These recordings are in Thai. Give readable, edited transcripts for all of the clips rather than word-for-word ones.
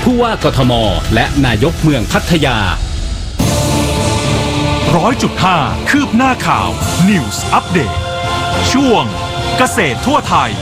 ผู้ว่ากทมและนายกเมืองพัทยา 100.5 คืบหน้าข่าว News Update ช่วงเกษตรทั่วไทย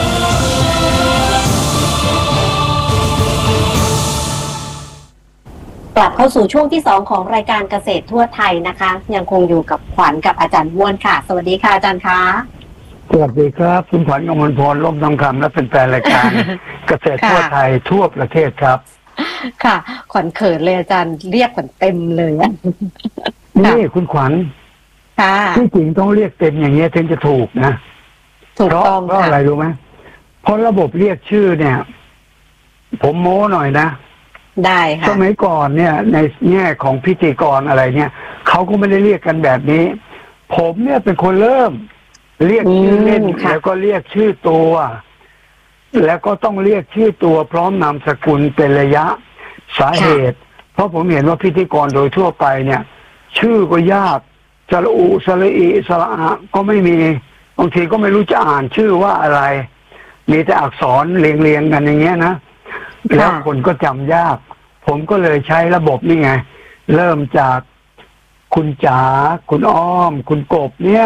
กลับเข้าสู่ช่วงที่2ของรายการเกษตรทั่วไทยนะคะยังคงอยู่กับขวัญกับอาจารย์บ้วนค่ะสวัสดีค่ะอาจารย์คะสวัสดีครับคุณขวัญกมลพรร่มทองคำและเป็นแฟนรายการเกษตรทั่วไทยทั่วประเทศครับค่ะขวัญเขินเลยอาจารย์เรียกขวัญเต็มเลยนี่คุณขวัญที่จริงต้องเรียกเต็มอย่างเงี้ยถึงจะถูกนะถูกต้องเพราะอะไรรู้ไหมเพราะระบบเรียกชื่อเนี่ยผมโม้หน่อยนะได้ค่ะสมัยก่อนเนี่ยในแง่ของพิธีกรอะไรเนี่ยเขาก็ไม่ได้เรียกกันแบบนี้ผมเนี่ยเป็นคนเริ่มเรียกชื่อเล่นแล้วก็เรียกชื่อตัวแล้วก็ต้องเรียกชื่อตัวพร้อมนามสกุลเป็นระยะสาเหตุเพราะผมเห็นว่าพิธีกรโดยทั่วไปเนี่ยชื่อก็ยากสระอุสระอีสระอะก็ไม่มีบางทีก็ไม่รู้จะอ่านชื่อว่าอะไรมีแต่อักษรเรียงกันอย่างเงี้ยนะแล้วคนก็จำยากผมก็เลยใช้ระบบนี่ไงเริ่มจากคุณจ๋าคุณอ้อมคุณกบเนี่ย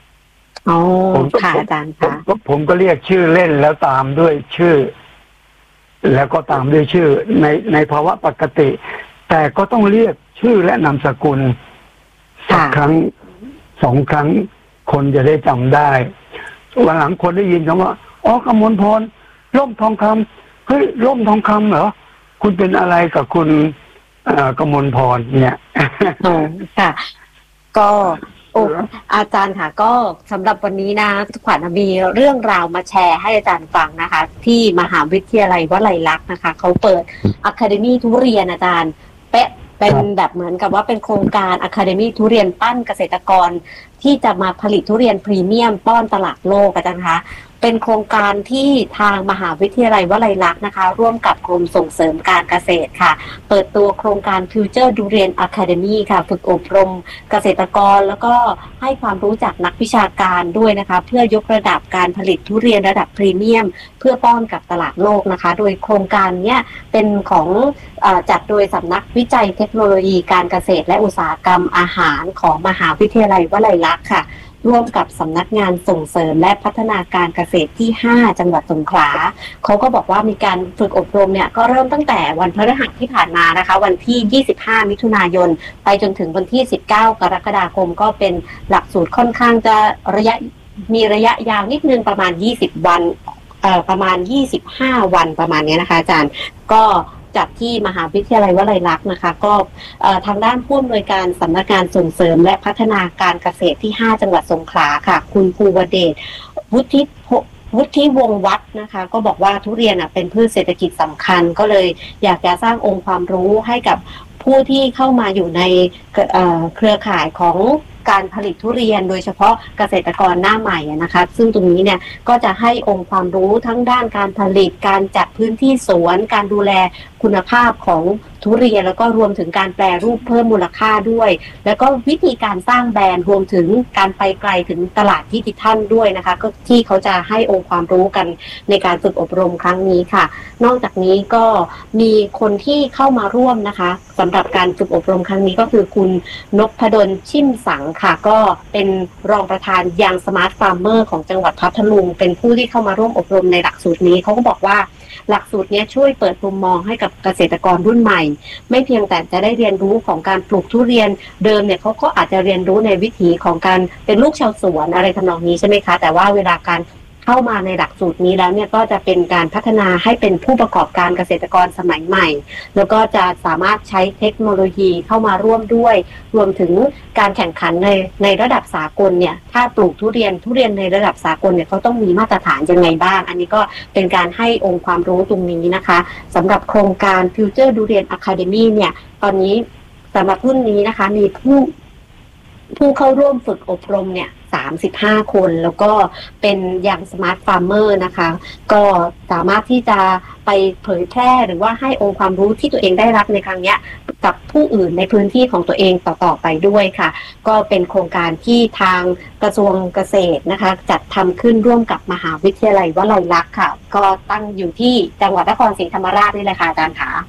ผมก็เรียกชื่อเล่นแล้วตามด้วยชื่อแล้วก็ตามด้วยชื่อในภาวะปกติแต่ก็ต้องเรียกชื่อและนามสกุลสักครั้ง2 ครั้งคนจะได้จำได้วันหลังคนได้ยินคำว่าอ๋อกมลพรร่มทองคำเฮ้ยร่มทองคำเหรอคุณเป็นอะไรกับคุณกมลพรเนี่ยค่ะก็อาจารย์ค่ะก็สำหรับวันนี้นะขวัญมีเรื่องราวมาแชร์ให้อาจารย์ฟังนะคะที่มหาวิทยาลัยวลัยลักษณ์นะคะเขาเปิด Academy ทุเรียนอาจารย์เป็นแบบเหมือนกับว่าเป็นโครงการ Academy ทุเรียนปั้นเกษตรกรที่จะมาผลิตทุเรียนพรีเมียมป้อนตลาดโลกอาจารย์คะเป็นโครงการที่ทางมหาวิทยาลัยวลัยลักษณ์นะคะร่วมกับกรมส่งเสริมการเกษตรค่ะเปิดตัวโครงการ Future Durian Academy ค่ะฝึกอบรมเกษตรกรแล้วก็ให้ความรู้จากนักวิชาการด้วยนะคะเพื่อยกระดับการผลิตทุเรียนระดับพรีเมียมเพื่อป้อนกับตลาดโลกนะคะโดยโครงการนี้เป็นของจัดโดยสำนักวิจัยเทคโนโลยีการเกษตรและอุตสาหกรรมอาหารของมหาวิทยาลัยวลัยลักษณ์ค่ะร่วมกับสำนักงานส่งเสริมและพัฒนาการเกษตรที่5จังหวัดสงขลาเขาก็บอกว่ามีการฝึกอบรมเนี่ยก็เริ่มตั้งแต่วันพฤหัสที่ผ่านมานะคะวันที่25มิถุนายนไปจนถึงวันที่19กรกฎาคมก็เป็นหลักสูตรค่อนข้างจะมีระยะยาวนิดนึงประมาณ20วันประมาณ25วันประมาณนี้นะคะอาจารย์ก็จัดที่มหาวิทยาลัยวลัยลักษณ์นะคะก็ทางด้านผู้อำนวยการสำนักงานส่งเสริมและพัฒนาการเกษตรที่5จังหวัดสงขลาค่ะคุณภูวเดชวุฒิวงศ์วัฒน์นะคะก็บอกว่าทุเรียนเป็นพืชเศรษฐกิจสำคัญก็เลยอยากจะสร้างองค์ความรู้ให้กับผู้ที่เข้ามาอยู่ในเครือข่ายของการผลิตทุเรียนโดยเฉพาะเกษตรกรหน้าใหม่นะคะซึ่งตรงนี้เนี่ยก็จะให้องค์ความรู้ทั้งด้านการผลิตการจัดพื้นที่สวนการดูแลคุณภาพของทุเรียนแล้วก็รวมถึงการแปรรูปเพิ่มมูลค่าด้วยแล้วก็วิธีการสร้างแบรนด์รวมถึงการไปไกลถึงตลาดดิจิทัลด้วยนะคะก็ที่เขาจะให้องค์ความรู้กันในการฝึกอบรมครั้งนี้ค่ะนอกจากนี้ก็มีคนที่เข้ามาร่วมนะคะสำหรับการฝึกอบรมครั้งนี้ก็คือคุณนพดลชิมสังค่ะก็เป็นรองประธานยังสมาร์ทฟาร์มเมอร์ของจังหวัดพัทลุงเป็นผู้ที่เข้ามาร่วมอบรมในหลักสูตรนี้เขาก็บอกว่าหลักสูตรนี้ช่วยเปิดมุมมองให้กับเกษตรกรรุ่นใหม่ไม่เพียงแต่จะได้เรียนรู้ของการปลูกทุเรียนเดิมเนี่ยเขาก็อาจจะเรียนรู้ในวิถีของการเป็นลูกชาวสวนอะไรทำนองนี้ใช่ไหมคะแต่ว่าเวลาการเข้ามาในหลักสูตรนี้แล้วเนี่ยก็จะเป็นการพัฒนาให้เป็นผู้ประกอบการเกษตรกรสมัยใหม่แล้วก็จะสามารถใช้เทคโนโลยีเข้ามาร่วมด้วยรวมถึงการแข่งขันในระดับสากลเนี่ยถ้าปลูกทุเรียนในระดับสากลเนี่ยเขาต้องมีมาตรฐานยังไงบ้างอันนี้ก็เป็นการให้องค์ความรู้ตรงนี้นะคะสำหรับโครงการ Future Durian Academy เนี่ยตอนนี้สำหรับรุ่นนี้นะคะมีผู้เข้าร่วมฝึกอบรมเนี่ย35คนแล้วก็เป็นอย่างสมาร์ทฟาร์มเมอร์นะคะก็สามารถที่จะไปเผยแพร่หรือว่าให้องค์ความรู้ที่ตัวเองได้รับในครั้งนี้กับผู้อื่นในพื้นที่ของตัวเองต่อไปด้วยค่ะก็เป็นโครงการที่ทางกระทรวงเกษตรนะคะจัดทำขึ้นร่วมกับมหาวิทยาลัยวลัยลักษณ์ค่ะก็ตั้งอยู่ที่จังหวัดนครศรีธรรมราชนี่แหละค่ะอาจารย์ค่ะ